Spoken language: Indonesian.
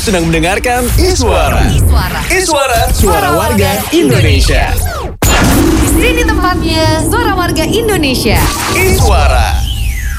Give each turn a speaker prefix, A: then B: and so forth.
A: sedang mendengarkan Iswara. Iswara, suara warga Indonesia.
B: Di sini tempatnya suara warga Indonesia.
A: Iswara.